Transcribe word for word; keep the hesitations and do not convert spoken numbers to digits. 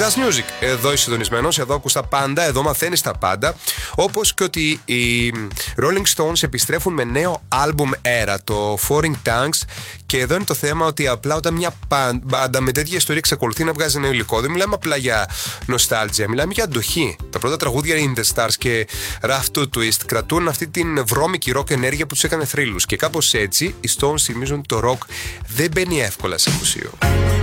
Just Music. Εδώ είσαι συντονισμένος, εδώ ακούς τα πάντα, εδώ μαθαίνεις τα πάντα. Όπως και ότι οι Rolling Stones επιστρέφουν με νέο album Era, το Foreign Tanks. Και εδώ είναι το θέμα ότι απλά όταν μια μπάντα με τέτοια ιστορία εξακολουθεί να βγάζει νέο υλικό, δεν μιλάμε απλά για νοστάλτζια, μιλάμε για αντοχή. Τα πρώτα τραγούδια In The Stars και Rough to Twist κρατούν αυτή την βρώμικη rock ενέργεια που τους έκανε θρύλους. Και κάπως έτσι οι Stones θυμίζουν ότι το rock δεν μπαίνει εύκολα σε μουσείο.